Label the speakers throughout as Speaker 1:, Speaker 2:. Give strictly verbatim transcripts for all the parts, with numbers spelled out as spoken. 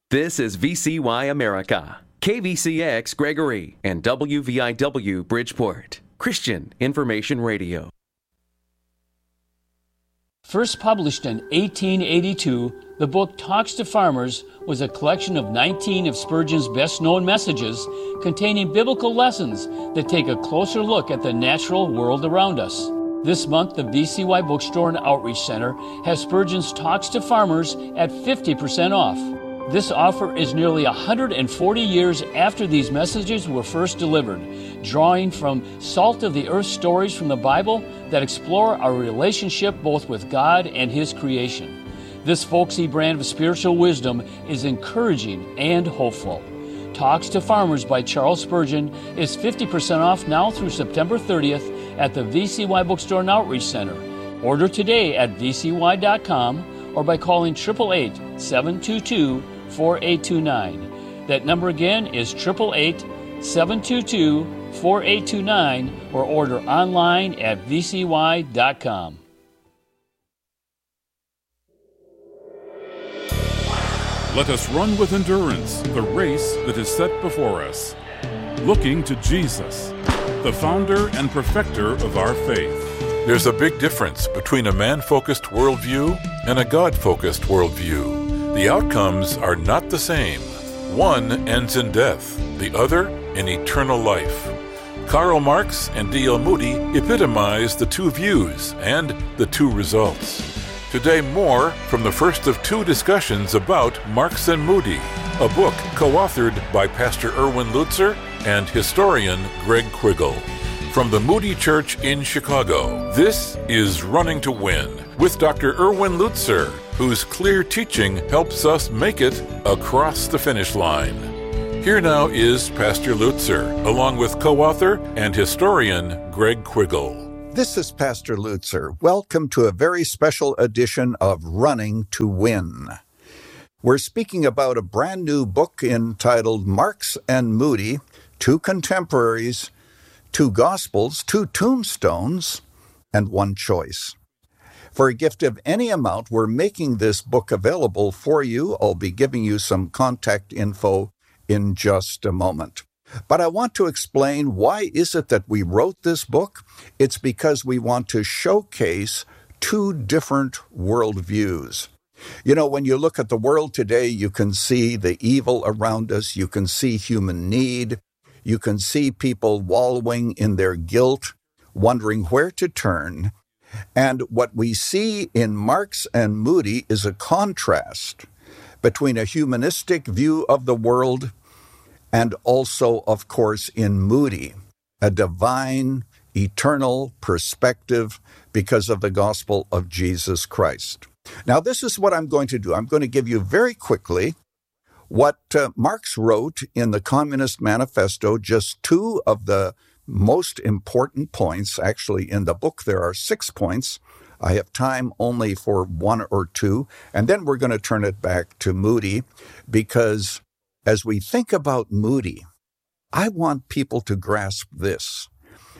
Speaker 1: This is V C Y America, K V C X Gregory, and W V I W Bridgeport, Christian Information Radio.
Speaker 2: First published in eighteen eighty-two, the book Talks to Farmers was a collection of nineteen of Spurgeon's best-known messages containing biblical lessons that take a closer look at the natural world around us. This month, the V C Y Bookstore and Outreach Center has Spurgeon's Talks to Farmers at fifty percent off. This offer is nearly one hundred forty years after these messages were first delivered, drawing from salt-of-the-earth stories from the Bible that explore our relationship both with God and His creation. This folksy brand of spiritual wisdom is encouraging and hopeful. Talks to Farmers by Charles Spurgeon is fifty percent off now through September thirtieth at the V C Y Bookstore and Outreach Center. Order today at V C Y dot com or by calling eight eight eight, seven two two, four eight two nine. That number again is eight eight eight, seven two two, four eight two nine or order online at V C Y dot com.
Speaker 3: Let us run with endurance the race that is set before us, looking to Jesus, the founder and perfecter of our faith.
Speaker 4: There's a big difference between a man-focused worldview and a God-focused worldview. The outcomes are not the same. One ends in death, the other in eternal life. Karl Marx and D L Moody epitomize the two views and the two results. Today, more from the first of two discussions about Marx and Moody, a book co-authored by Pastor Erwin Lutzer and historian Greg Quiggle. From the Moody Church in Chicago, this is Running to Win with Doctor Erwin Lutzer, whose clear teaching helps us make it across the finish line. Here now is Pastor Lutzer, along with co-author and historian Greg Quiggle.
Speaker 5: This is Pastor Lutzer. Welcome to a very special edition of Running to Win. We're speaking about a brand new book entitled Marx and Moody, Two Contemporaries, Two Gospels, Two Tombstones, and One Choice. For a gift of any amount, we're making this book available for you. I'll be giving you some contact info in just a moment. But I want to explain why is it that we wrote this book. It's because we want to showcase two different worldviews. You know, when you look at the world today, you can see the evil around us. You can see human need. You can see people wallowing in their guilt, wondering where to turn. And what we see in Marx and Moody is a contrast between a humanistic view of the world and also, of course, in Moody, a divine, eternal perspective because of the gospel of Jesus Christ. Now, this is what I'm going to do. I'm going to give you very quickly what uh, Marx wrote in the Communist Manifesto, just two of the most important points. Actually, in the book, there are six points. I have time only for one or two, and then we're going to turn it back to Moody, because as we think about Moody, I want people to grasp this.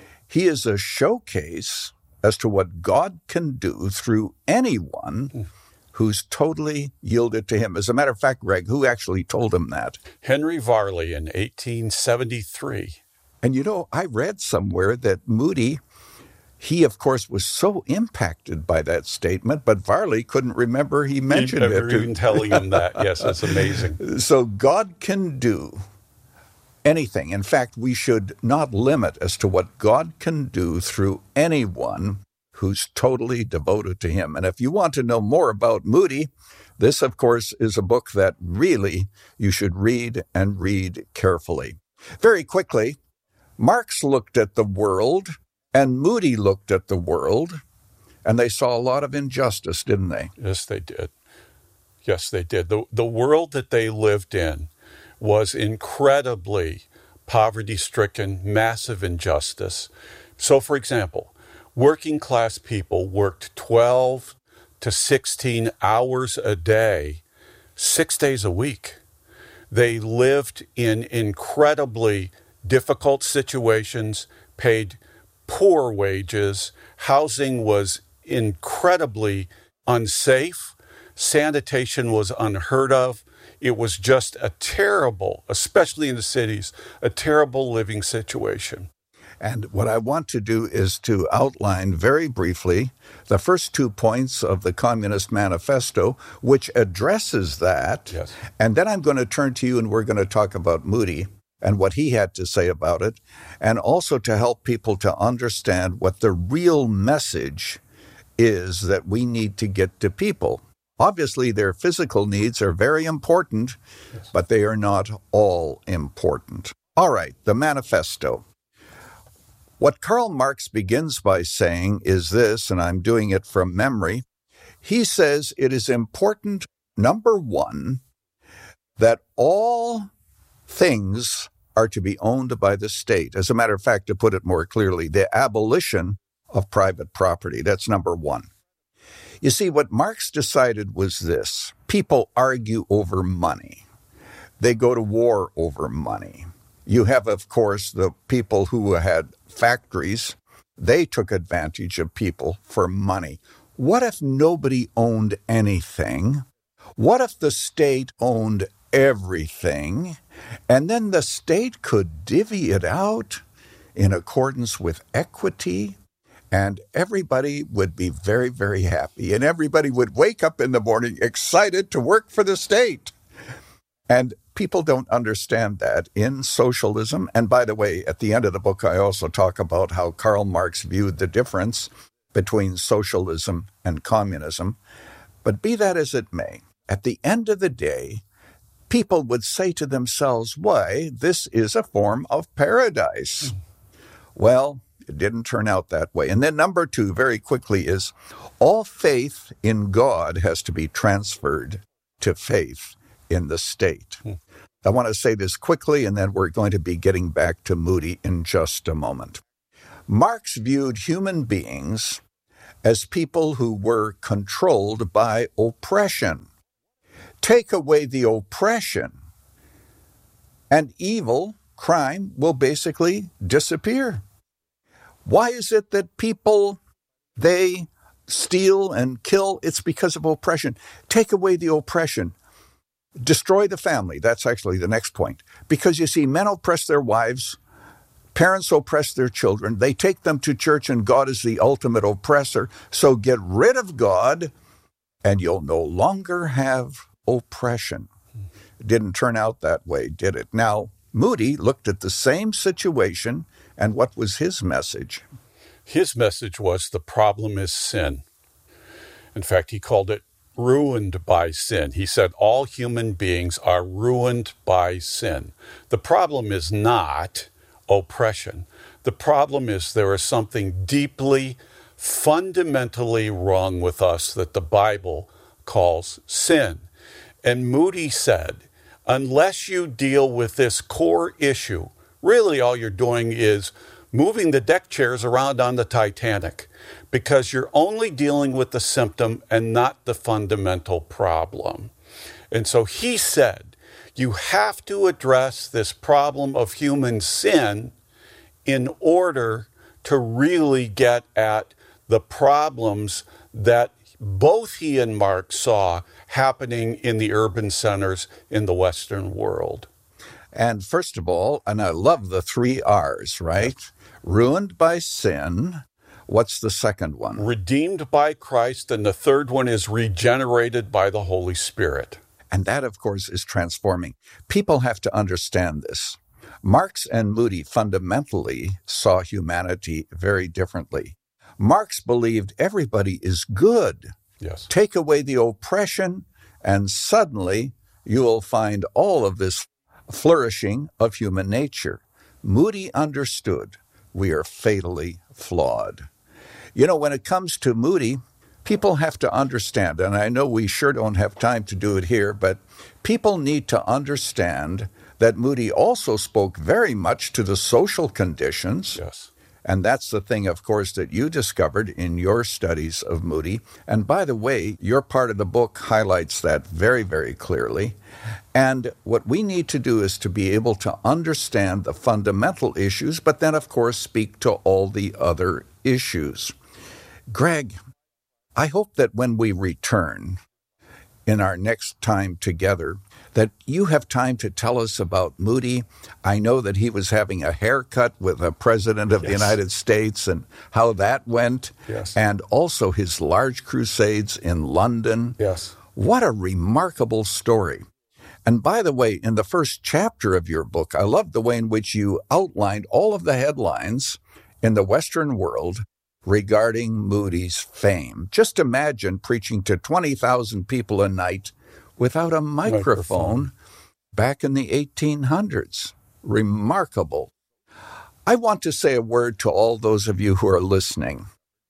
Speaker 5: He is a showcase as to what God can do through anyone who's totally yielded to him. As a matter of fact, Greg, who actually told him that?
Speaker 6: Henry Varley in eighteen seventy-three.
Speaker 5: And you know, I read somewhere that Moody, he, of course, was so impacted by that statement, but Varley couldn't remember he mentioned
Speaker 6: he never
Speaker 5: it.
Speaker 6: even telling him that. Yes, it's amazing.
Speaker 5: So God can do anything. In fact, we should not limit as to what God can do through anyone who's totally devoted to him. And if you want to know more about Moody, this, of course, is a book that really you should read and read carefully. Very quickly, Marx looked at the world and Moody looked at the world, and they saw a lot of injustice, didn't they?
Speaker 6: Yes, they did. Yes, they did. The, the world that they lived in was incredibly poverty-stricken, massive injustice. So, for example, working class people worked twelve to sixteen hours a day, six days a week. They lived in incredibly difficult situations, paid poor wages. Housing was incredibly unsafe. Sanitation was unheard of. It was just a terrible, especially in the cities, a terrible living situation.
Speaker 5: And what I want to do is to outline very briefly the first two points of the Communist Manifesto, which addresses that.
Speaker 6: Yes.
Speaker 5: And then I'm going to turn to you and we're going to talk about Moody and what he had to say about it, and also to help people to understand what the real message is that we need to get to people. Obviously, their physical needs are very important, yes, but they are not all important. All right, the manifesto. What Karl Marx begins by saying is this, and I'm doing it from memory. He says it is important, number one, that all things are to be owned by the state. As a matter of fact, to put it more clearly, the abolition of private property. That's number one. You see, what Marx decided was this. People argue over money. They go to war over money. You have, of course, the people who had factories. They took advantage of people for money. What if nobody owned anything? What if the state owned everything? And then the state could divvy it out in accordance with equity, and everybody would be very, very happy. And everybody would wake up in the morning excited to work for the state. And people don't understand that in socialism. And by the way, at the end of the book, I also talk about how Karl Marx viewed the difference between socialism and communism. But be that as it may, at the end of the day, people would say to themselves, why, this is a form of paradise. Mm. Well, it didn't turn out that way. And then number two, very quickly, is all faith in God has to be transferred to faith in the state. Mm. I want to say this quickly, and then we're going to be getting back to Moody in just a moment. Marx viewed human beings as people who were controlled by oppression. Take away the oppression, and evil, crime, will basically disappear. Why is it that people, they steal and kill? It's because of oppression. Take away the oppression. Destroy the family. That's actually the next point. Because you see, men oppress their wives, parents oppress their children, they take them to church, and God is the ultimate oppressor. So get rid of God, and you'll no longer have oppression. It didn't turn out that way, did it? Now, Moody looked at the same situation, and what was his message?
Speaker 6: His message was the problem is sin. In fact, he called it ruined by sin. He said all human beings are ruined by sin. The problem is not oppression. The problem is there is something deeply, fundamentally wrong with us that the Bible calls sin. And Moody said, unless you deal with this core issue, really all you're doing is moving the deck chairs around on the Titanic, because you're only dealing with the symptom and not the fundamental problem. And so he said, you have to address this problem of human sin in order to really get at the problems that both he and Marx saw happening in the urban centers in the Western world.
Speaker 5: And first of all, and I love the three R's, right? Yes. Ruined by sin. What's the second one?
Speaker 6: Redeemed by Christ. And the third one is regenerated by the Holy Spirit.
Speaker 5: And that, of course, is transforming. People have to understand this. Marx and Moody fundamentally saw humanity very differently. Marx believed everybody is good.
Speaker 6: Yes.
Speaker 5: Take away the oppression, and suddenly you will find all of this flourishing of human nature. Moody understood we are fatally flawed. You know, when it comes to Moody, people have to understand, and I know we sure don't have time to do it here, but people need to understand that Moody also spoke very much to the social conditions.
Speaker 6: Yes.
Speaker 5: And that's the thing, of course, that you discovered in your studies of Moody. And by the way, your part of the book highlights that very, very clearly. And what we need to do is to be able to understand the fundamental issues, but then, of course, speak to all the other issues. Greg, I hope that when we return, in our next time together, that you have time to tell us about Moody. I know that he was having a haircut with a president of yes. the United States and how that went,
Speaker 6: yes.
Speaker 5: and also his large crusades in London.
Speaker 6: Yes.
Speaker 5: What a remarkable story. And by the way, in the first chapter of your book, I love the way in which you outlined all of the headlines in the Western world regarding Moody's fame. Just imagine preaching to twenty thousand people a night without a microphone, microphone back in the eighteen hundreds. Remarkable. I want to say a word to all those of you who are listening.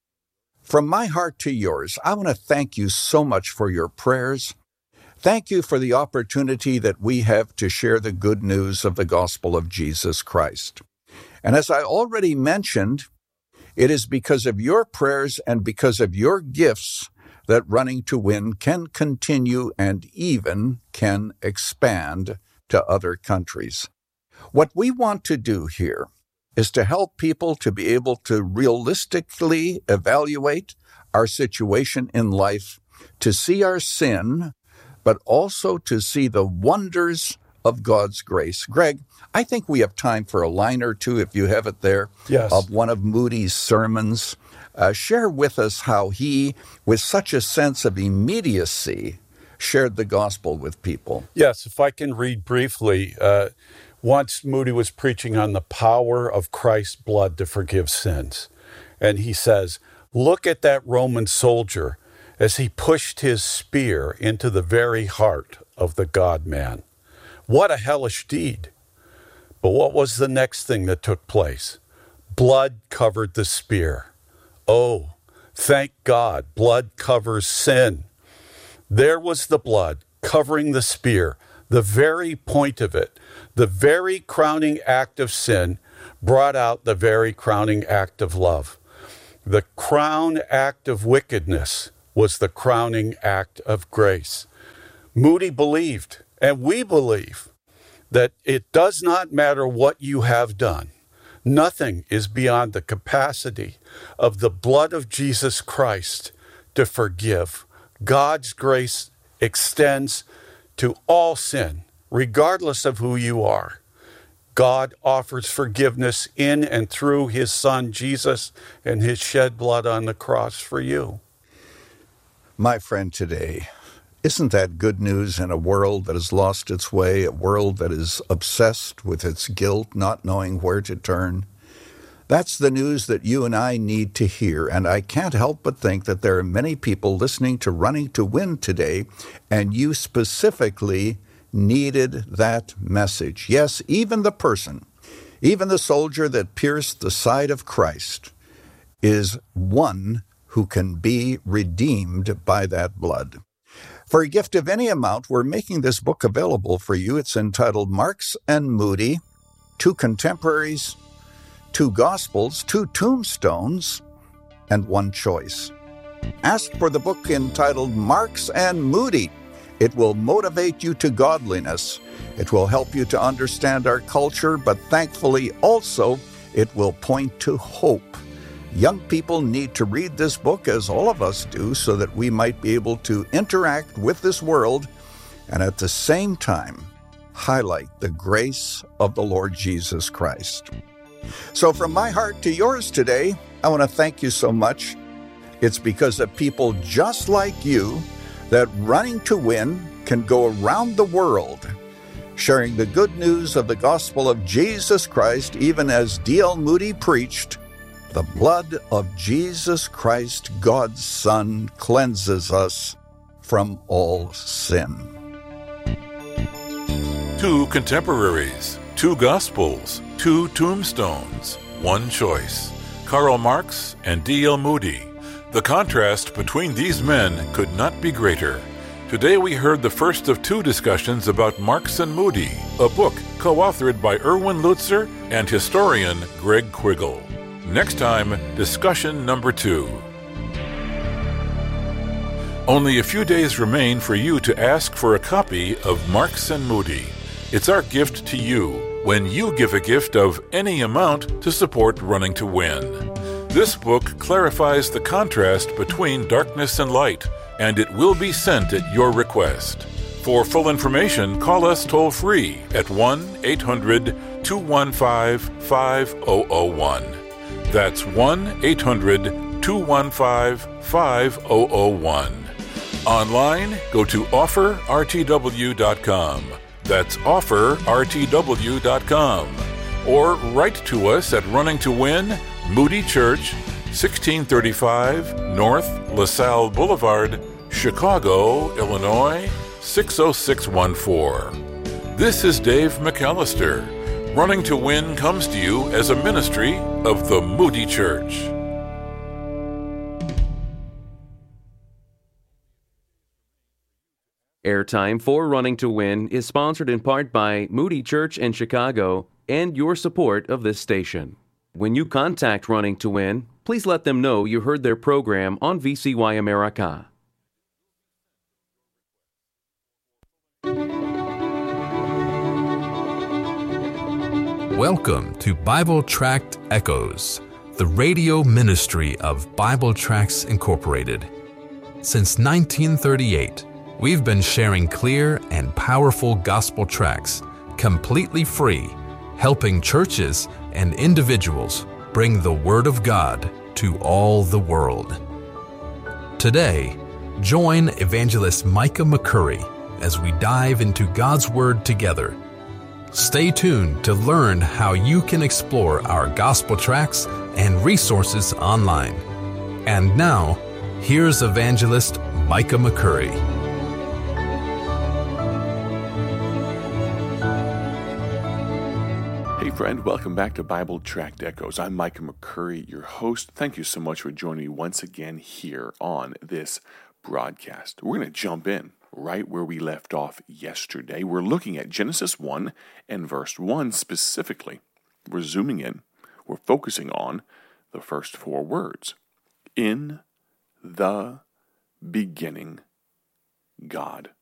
Speaker 5: From my heart to yours, I want to thank you so much for your prayers. Thank you for the opportunity that we have to share the good news of the gospel of Jesus Christ. And as I already mentioned, it is because of your prayers and because of your gifts that Running to Win can continue and even can expand to other countries. What we want to do here is to help people to be able to realistically evaluate our situation in life, to see our sin, but also to see the wonders of God's grace. Greg, I think we have time for a line or two, if you have it there,
Speaker 6: yes.
Speaker 5: of one of Moody's sermons. Uh, share with us how he, with such a sense of immediacy, shared the gospel with people.
Speaker 6: Yes, if I can read briefly. Uh, once Moody was preaching on the power of Christ's blood to forgive sins. And he says, look at that Roman soldier as he pushed his spear into the very heart of the God-man. What a hellish deed. But what was the next thing that took place? Blood covered the spear. Oh, thank God, blood covers sin. There was the blood covering the spear, the very point of it, the very crowning act of sin brought out the very crowning act of love. The crown act of wickedness was the crowning act of grace. Moody believed, and we believe, that it does not matter what you have done. Nothing is beyond the capacity of the blood of Jesus Christ to forgive. God's grace extends to all sin, regardless of who you are. God offers forgiveness in and through his Son, Jesus, and his shed blood on the cross for you.
Speaker 5: My friend, today, isn't that good news in a world that has lost its way, a world that is obsessed with its guilt, not knowing where to turn? That's the news that you and I need to hear, and I can't help but think that there are many people listening to Running to Win today, and you specifically needed that message. Yes, even the person, even the soldier that pierced the side of Christ is one who can be redeemed by that blood. For a gift of any amount, we're making this book available for you. It's entitled Marks and Moody, Two Contemporaries, Two Gospels, Two Tombstones, and One Choice. Ask for the book entitled Marks and Moody. It will motivate you to godliness. It will help you to understand our culture, but thankfully also it will point to hope. Young people need to read this book, as all of us do, so that we might be able to interact with this world and at the same time highlight the grace of the Lord Jesus Christ. So from my heart to yours today, I want to thank you so much. It's because of people just like you that Running to Win can go around the world sharing the good news of the gospel of Jesus Christ, even as D L Moody preached, the blood of Jesus Christ, God's Son, cleanses us from all sin.
Speaker 4: Two contemporaries, two gospels, two tombstones, one choice. Karl Marx and D L Moody. The contrast between these men could not be greater. Today we heard the first of two discussions about Marx and Moody, a book co-authored by Erwin Lutzer and historian Greg Quiggle. Next time, discussion number two. Only a few days remain for you to ask for a copy of Marx and Moody. It's our gift to you when you give a gift of any amount to support Running to Win. This book clarifies the contrast between darkness and light, and it will be sent at your request. For full information, call us toll-free at one eight hundred two one five five zero zero one. That's one eight hundred two one five five zero zero one. Online, go to offer r t w dot com. That's offer r t w dot com. Or write to us at Running to Win, Moody Church, sixteen thirty-five North LaSalle Boulevard, Chicago, Illinois, six oh six one four. This is Dave McAllister. Running to Win comes to you as a ministry of the Moody Church.
Speaker 1: Airtime for Running to Win is sponsored in part by Moody Church in Chicago and your support of this station. When you contact Running to Win, please let them know you heard their program on V C Y America.
Speaker 7: Welcome to Bible Tract Echoes, the radio ministry of Bible Tracts Incorporated. Since nineteen thirty-eight, we've been sharing clear and powerful gospel tracts, completely free, helping churches and individuals bring the Word of God to all the world. Today, join Evangelist Micah McCurry as we dive into God's Word together. Stay tuned to learn how you can explore our gospel tracts and resources online. And now, here's Evangelist Micah McCurry.
Speaker 8: Hey friend, welcome back to Bible Tract Echoes. I'm Micah McCurry, your host. Thank you so much for joining me once again here on this broadcast. We're going to jump in right where we left off yesterday. We're looking at Genesis one and verse one specifically. We're zooming in. We're focusing on the first four words. In the beginning, God.